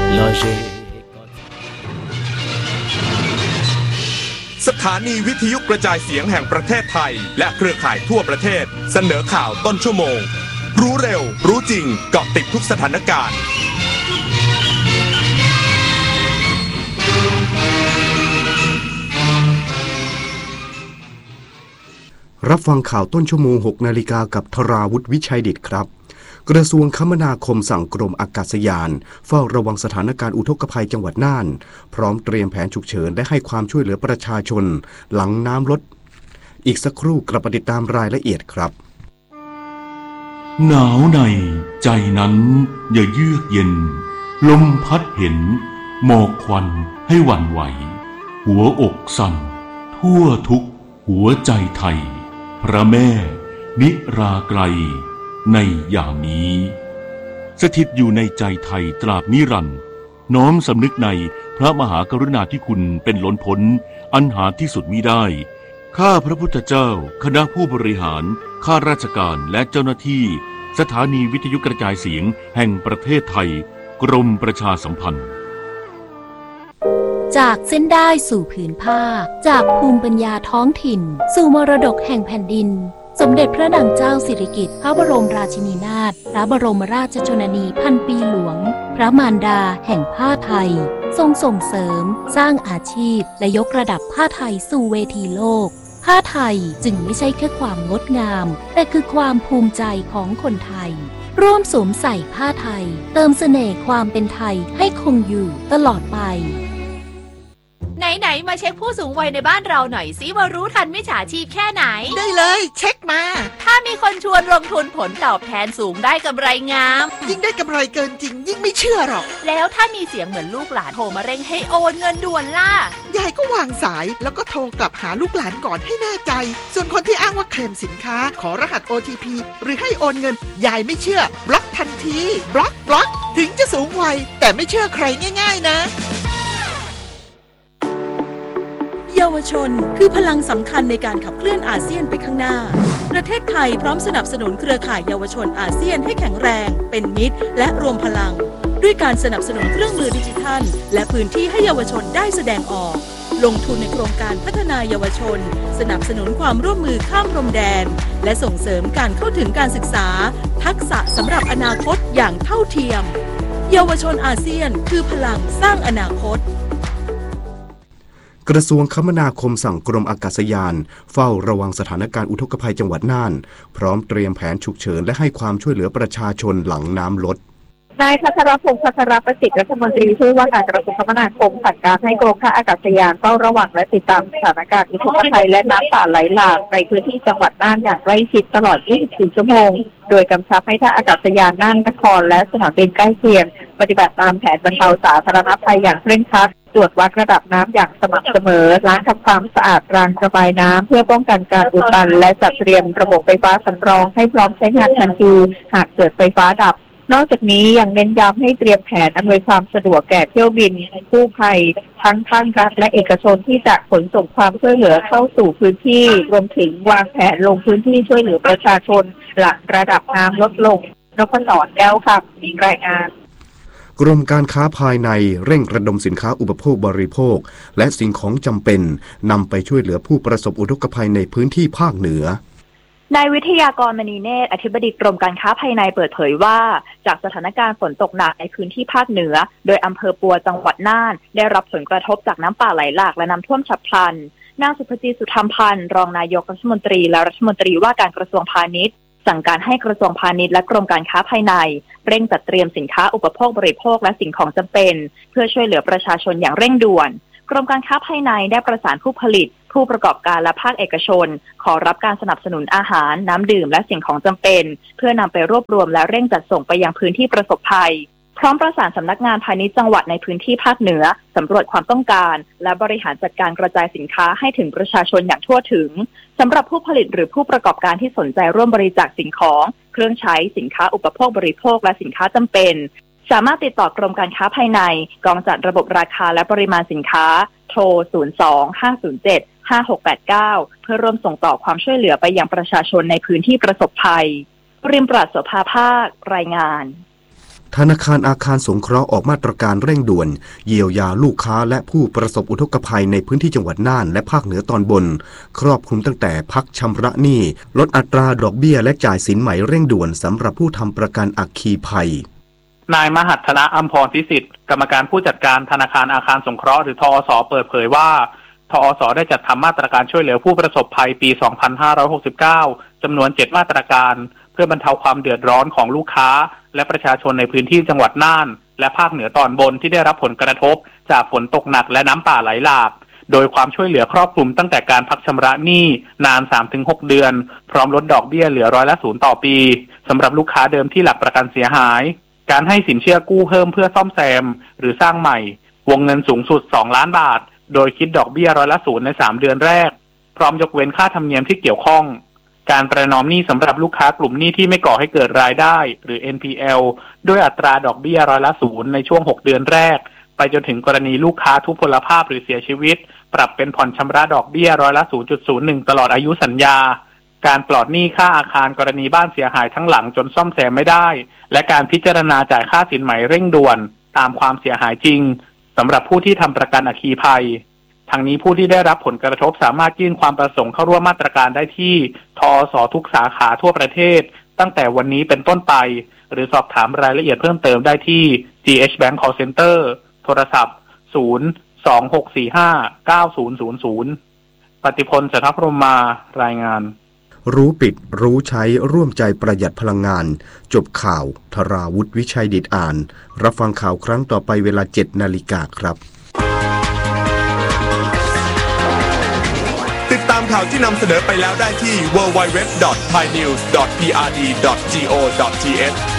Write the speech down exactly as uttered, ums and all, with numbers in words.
สถานีวิทยุกระจายเสียงแห่งประเทศไทยและเครือข่ายทั่วประเทศเสนอข่าวต้นชั่วโมงรู้เร็วรู้จริงเกาะติดทุกสถานการณ์รับฟังข่าวต้นชั่วโมง หกนาฬิกากับธราวุฒิวิชัยดิษฐ์ครับกระทรวงคมนาคมสั่งกรมอากาศยานเฝ้าระวังสถานการณ์อุทกภัยจังหวัดน่านพร้อมเตรียมแผนฉุกเฉินและให้ความช่วยเหลือประชาชนหลังน้ำลดอีกสักครู่กลับมาติดตามรายละเอียดครับหนาวในใจนั้นอย่าเยือกเย็นลมพัดเห็นหมอกควันให้หวั่นไหวหัวอกสั่นทั่วทุกหัวใจไทยพระแม่นิราไกลในยามนี้สถิตอยู่ในใจไทยตราบนิรันดร์น้อมสำนึกในพระมหากรุณาธิคุณเป็นล้นพ้นอันหาที่สุดมิได้ข้าพระพุทธเจ้าคณะผู้บริหารข้าราชการและเจ้าหน้าที่สถานีวิทยุกระจายเสียงแห่งประเทศไทยกรมประชาสัมพันธ์จากเส้นได้สู่ผืนผ้าจากภูมิปัญญาท้องถิ่นสู่มรดกแห่งแผ่นดินสมเด็จพระนางเจ้าสิริกิติ์พระบรมราชินีนาถพระบรมราชชนนีพันปีหลวงพระมารดาแห่งผ้าไทยทรงส่งเสริมสร้างอาชีพและยกระดับผ้าไทยสู่เวทีโลกผ้าไทยจึงไม่ใช่แค่ความงดงามแต่คือความภูมิใจของคนไทยร่วมสวมใส่ผ้าไทยเติมเสน่ห์ความเป็นไทยให้คงอยู่ตลอดไปไหนๆมาเช็คผู้สูงวัยในบ้านเราหน่อยสิว่ารู้ทันมิจฉาชีพแค่ไหนได้เลยเช็คมาถ้ามีคนชวนลงทุนผลตอบแทนสูงได้กำไรงามยิ่งได้กำไรเกินจริงยิ่งไม่เชื่อหรอกแล้วถ้ามีเสียงเหมือนลูกหลานโทรมาเร่งให้โอนเงินด่วนล่ะยายก็วางสายแล้วก็โทรกลับหาลูกหลานก่อนให้แน่ใจส่วนคนที่อ้างว่าเคลมสินค้าขอรหัส โอ ที พี หรือให้โอนเงินยายไม่เชื่อบล็อกทันทีบล็อกบล็อกถึงจะสูงวัยแต่ไม่เชื่อใครง่ายๆนะเยาวชนคือพลังสำคัญในการขับเคลื่อนอาเซียนไปข้างหน้าประเทศไทยพร้อมสนับสนุนเครือข่ายเยาวชนอาเซียนให้แข็งแรงเป็นมิตรและรวมพลังด้วยการสนับสนุนเครื่องมือดิจิทัลและพื้นที่ให้เยาวชนได้แสดงออกลงทุนในโครงการพัฒนาเยาวชนสนับสนุนความร่วมมือข้ามพรมแดนและส่งเสริมการเข้าถึงการศึกษาทักษะสำหรับอนาคตอย่างเท่าเทียมเยาวชนอาเซียนคือพลังสร้างอนาคตกระทรวงคมนาคมสั่งกรมอากาศยานเฝ้าระวังสถานการณ์อุทกภัยจังหวัดน่านพร้อมเตรียมแผนฉุกเฉินและให้ความช่วยเหลือประชาชนหลังน้ำลดนายพัชรพงศ์พัชรประสิทธิ์รัฐมนตรีช่วยว่าการกระทรวงคมนาคมสั่งการให้กรมท่าอากาศยานเฝ้าระวังและติดตามสถานการณ์อุทกภัยและน้ำป่าไหลหลากในพื้นที่จังหวัดน่านอย่างใกล้ชิดตลอดยี่สิบสี่ชั่วโมงโดยกำชับให้ท่าอากาศยานน่านนครและสนามบินใกล้เคียงปฏิบัติตามแผนบรรเทาสาธารณภัยอย่างเคร่งครัดตรวจวัดระดับน้ำอย่างสม่ำเสมอล้างทำความสะอาดรางระบายน้ำเพื่อป้องกันการอุดตันและจัดเตรียมระบบไฟฟ้าสำรองให้พร้อมใช้งานทันทีหากเกิดไฟฟ้าดับนอกจากนี้ยังเน้นย้ำให้เตรียมแผนอำนวยความสะดวกแก่เที่ยวบินกู้ภัยทั้งภาครัฐและเอกชนที่จะขนส่งความช่วยเหลือเข้าสู่พื้นที่รวมถึงวางแผนลงพื้นที่ช่วยเหลือประชาชนหลังระดับน้ำลดลงนพศรแก้วค่ะมีรายงานกรมการค้าภายในเร่งระดมสินค้าอุปโภคบริโภคและสิ่งของจำเป็นนำไปช่วยเหลือผู้ประสบอุทกภัยในพื้นที่ภาคเหนือนายวิทยากรมณีเนตรอธิบดีกรมการค้าภายในเปิดเผยว่าจากสถานการณ์ฝนตกหนักในพื้นที่ภาคเหนือโดยอำเภอปัวจังหวัดน่านได้รับผลกระทบจากน้ำป่าไหลหลากและน้ำท่วมฉับพลันนางสุภจีสุธรรมพันธ์รองนายกรัฐมนตรีและรัฐมนตรีว่าการกระทรวงพาณิชย์สั่งการให้กระทรวงพาณิชย์และกรมการค้าภายในเร่งจัดเตรียมสินค้าอุปโภคบริโภคและสิ่งของจำเป็นเพื่อช่วยเหลือประชาชนอย่างเร่งด่วนกรมการค้าภายในได้ประสานผู้ผลิตผู้ประกอบการและภาคเอกชนขอรับการสนับสนุนอาหารน้ำดื่มและสิ่งของจำเป็นเพื่อนำไปรวบรวมและเร่งจัดส่งไปยังพื้นที่ประสบภัยพร้อมประสานสำนักงานพาณิชย์จังหวัดในพื้นที่ภาคเหนือสำรวจความต้องการและบริหารจัดการกระจายสินค้าให้ถึงประชาชนอย่างทั่วถึงสำหรับผู้ผลิตหรือผู้ประกอบการที่สนใจร่วมบริจาคสิ่งของเครื่องใช้สินค้าอุปโภคบริโภคและสินค้าจำเป็นสามารถติดต่อกรมการค้าภายในกองจัดระบบราคาและปริมาณสินค้าโทรศูนย์ สอง ห้า ศูนย์ เจ็ด ห้า หก แปด เก้าเพื่อร่วมส่งต่อความช่วยเหลือไปยังประชาชนในพื้นที่ประสบภัยริมปราศโสภาภาครายงานธนาคารอาคารสงเคราะห์ออกมาตรการเร่งด่วนเยียวยาลูกค้าและผู้ประสบอุทกภัยในพื้นที่จังหวัดน่านและภาคเหนือตอนบนครอบคลุมตั้งแต่พักชำระหนี้ลดอัตราดอกเบี้ยและจ่ายสินไหมเร่งด่วนสำหรับผู้ทำประกันอัคคีภัยนายมหัฒนะอัมพรพิสิทธิ์กรรมการผู้จัดการธนาคารอาคารสงเคราะห์หรือทอส.เปิดเผยว่าทอส.ได้จัดทำมาตรการช่วยเหลือผู้ประสบภัยปี สองพันห้าร้อยหกสิบเก้า จำนวนเจ็ดมาตรการเพื่อบรรเทาความเดือดร้อนของลูกค้าและประชาชนในพื้นที่จังหวัดน่านและภาคเหนือตอนบนที่ได้รับผลกระทบจากฝนตกหนักและน้ำป่าไหลหลากโดยความช่วยเหลือครอบคลุมตั้งแต่การพักชำระหนี้นาน สามถึงหก เดือนพร้อมลดดอกเบี้ยเหลือร้อยละศูนย์ต่อปีสำหรับลูกค้าเดิมที่หลักประกันเสียหายการให้สินเชื่อกู้เพิ่มเพื่อซ่อมแซมหรือสร้างใหม่วงเงินสูงสุดสองล้านบาทโดยคิดดอกเบี้ยร้อยละศูนย์ในสามเดือนแรกพร้อมยกเว้นค่าธรรมเนียมที่เกี่ยวข้องการประนอมหนี้สำหรับลูกค้ากลุ่มหนี้ที่ไม่ก่อให้เกิดรายได้หรือ เอ็น พี แอล ด้วยอัตราดอกเบี้ยร้อยละศูนย์ในช่วงหกเดือนแรกไปจนถึงกรณีลูกค้าทุพพลภาพหรือเสียชีวิตปรับเป็นผ่อนชำระดอกเบี้ยร้อยละ ศูนย์จุดศูนย์หนึ่ง ตลอดอายุสัญญาการปลอดหนี้ค่าอาคารกรณีบ้านเสียหายทั้งหลังจนซ่อมแซมไม่ได้และการพิจารณาจ่ายค่าสินไหมเร่งด่วนตามความเสียหายจริงสำหรับผู้ที่ทำประกันอัคคีภัยทางนี้ผู้ที่ได้รับผลกระทบสามารถยื่นความประสงค์เข้าร่วมมาตรการได้ที่ทอส.ทุกสาขาทั่วประเทศตั้งแต่วันนี้เป็นต้นไปหรือสอบถามรายละเอียดเพิ่มเติมได้ที่ จี เอช Bank Call Center โทรศัพท์ ศูนย์ สอง หก สี่ ห้า เก้า ศูนย์ ศูนย์ ศูนย์ ปฏิพล จันทพรหมารายงานรู้ปิดรู้ใช้ร่วมใจประหยัดพลังงานจบข่าวธราวุฒิวิชัยดิษฐ์อ่านรับฟังข่าวครั้งต่อไปเวลา เจ็ดนาฬิกาครับติดตามข่าวที่นำเสนอไปแล้วได้ที่ ดับเบิลยู ดับเบิลยู ดับเบิลยู ดอท ไทยนิวส์ ดอท พี อาร์ ดี ดอท จี โอ ดอท ที เอช